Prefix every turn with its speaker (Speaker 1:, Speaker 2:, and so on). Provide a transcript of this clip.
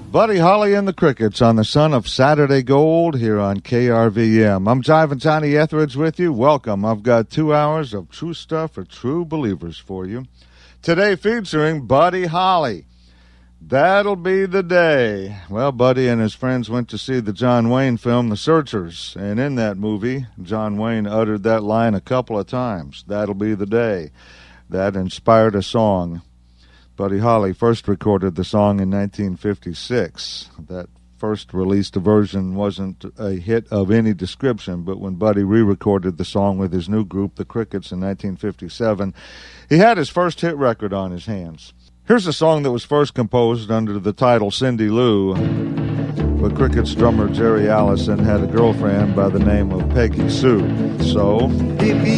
Speaker 1: Buddy Holly and the Crickets on the Son of Saturday Gold here on KRVM. I'm Jivin' Johnny Etheridge with you. Welcome. I've got 2 hours of true stuff for true believers for you. Today featuring Buddy Holly. That'll be the day. Well, Buddy and his friends went to see the John Wayne film, The Searchers. And in that movie, John Wayne uttered that line a couple of times. That'll be the day. That inspired a song. Buddy Holly first recorded the song in 1956. That first released version wasn't a hit of any description, but when Buddy re-recorded the song with his new group, the Crickets, in 1957, he had his first hit record on his hands. Here's a song that was first composed under the title Cindy Lou, but Crickets drummer Jerry Allison had a girlfriend by the name of Peggy Sue. So,